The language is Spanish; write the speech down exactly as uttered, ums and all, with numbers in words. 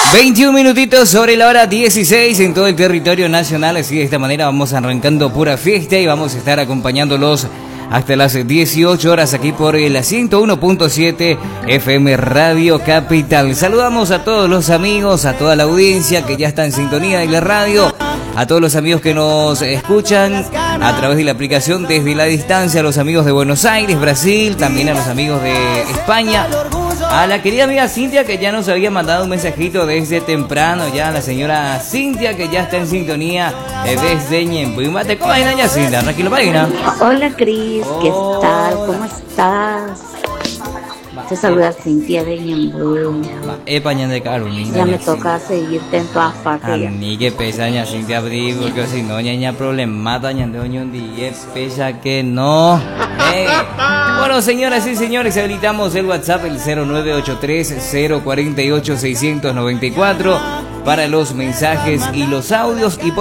veintiún minutitos sobre la hora dieciséis en todo el territorio nacional. Así de esta manera vamos arrancando pura fiesta y vamos a estar acompañándolos hasta las dieciocho horas aquí por el ciento uno punto siete F M Radio Capital. Saludamos a todos los amigos, a toda la audiencia que ya está en sintonía de la radio, a todos los amigos que nos escuchan a través de la aplicación desde la distancia, a los amigos de Buenos Aires, Brasil, también a los amigos de España. A la querida amiga Cintia, que ya nos había mandado un mensajito desde temprano, ya la señora Cintia, que ya está en sintonía eh, desde Ñempuimate. ¿Cómo es, doña Cintia? Tranquilo, página. Hola, Cris, ¿qué Oh. tal? ¿Cómo estás? Te saluda Cintia de Ñempuimate. Epa, ñan de Carolina. Ya me toca seguirte en todas partes. A ya. mí que pesa, doña Cintia, porque si no, ña problemata, ña de oño un día, pesa que no. Hey. Bueno, señoras y señores, habilitamos el WhatsApp, el cero nueve ocho tres, cero cuatro ocho, seis nueve cuatro para los mensajes y los audios. Y